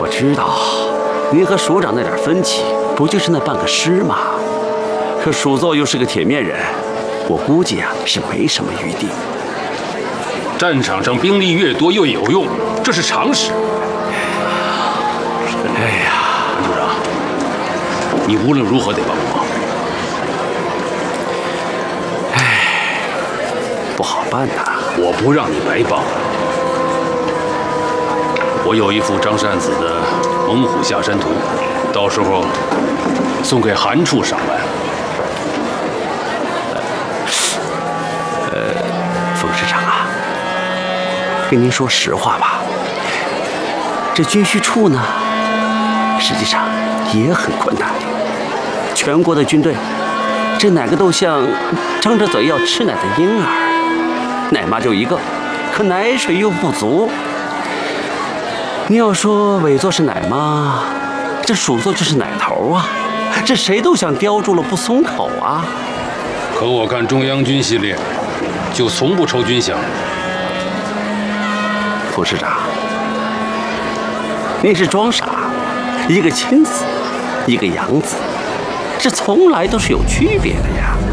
知道，您和署长那点分歧，不就是那半个师吗？可蜀奏又是个铁面人，我估计是没什么余地。 战场上兵力越多越有用，这是常识。 哎呀， 韩处长，你无论如何得帮忙。 不好办呐。 我不让你白帮。我有一幅张善子的《猛虎下山图》，到时候送给韩处赏玩。 冯师长啊，跟您说实话吧，这军需处呢，实际上也很困难。全国的军队，这哪个都像张着嘴要吃奶的婴儿，奶妈就一个，可奶水又不足。你要说委座是奶妈，这属座就是奶头啊，这谁都想叼住了不松口啊。 可我看中央军系列就从不抽军饷。 副师长，您是装傻，一个亲子，一个养子，这从来都是有区别的呀。